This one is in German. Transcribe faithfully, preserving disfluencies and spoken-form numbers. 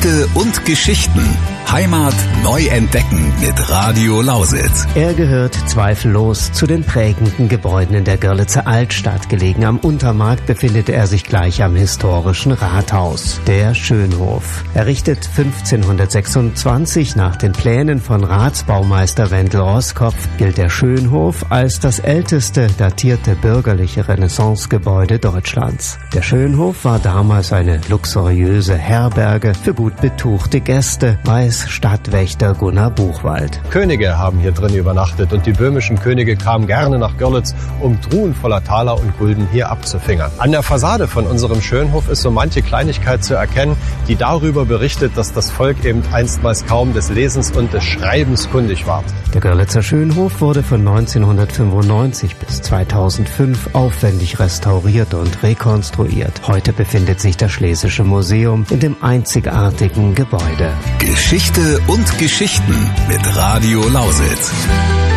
Geschichte und Geschichten. Heimat neu entdecken mit Radio Lausitz. Er gehört zweifellos zu den prägenden Gebäuden in der Görlitzer Altstadt. Gelegen am Untermarkt befindet er sich gleich am historischen Rathaus, der Schönhof. Errichtet fünfzehnhundertsechsundzwanzig nach den Plänen von Ratsbaumeister Wendel Roskopf, gilt der Schönhof als das älteste datierte bürgerliche Renaissancegebäude Deutschlands. Der Schönhof war damals eine luxuriöse Herberge für gut betuchte Gäste, weiß Stadtwächter Gunnar Buchwald. Könige haben hier drin übernachtet und die böhmischen Könige kamen gerne nach Görlitz, um Truhen voller Taler und Gulden hier abzufingern. An der Fassade von unserem Schönhof ist so manche Kleinigkeit zu erkennen, die darüber berichtet, dass das Volk eben einstmals kaum des Lesens und des Schreibens kundig war. Der Görlitzer Schönhof wurde von neunzehnhundertfünfundneunzig bis zweitausendfünf aufwendig restauriert und rekonstruiert. Heute befindet sich das Schlesische Museum in dem einzigartigen Gebäude. Geschichte und Geschichten mit Radio Lausitz.